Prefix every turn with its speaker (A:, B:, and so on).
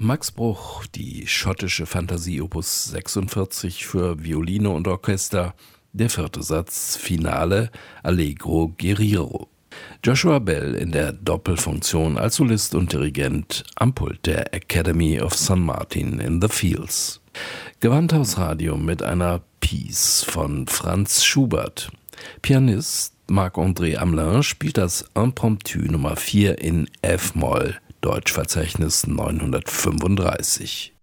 A: Max Bruch, die schottische Fantasie Opus 46 für Violine und Orchester, der vierte Satz, Finale, Allegro Guerriero. Joshua Bell in der Doppelfunktion als Solist und Dirigent am Pult der Academy of St. Martin in the Fields. Gewandhausradio mit einer Piece von Franz Schubert. Pianist Marc-André Hamelin spielt das Impromptu Nummer 4 in F-Moll, Deutschverzeichnis 935.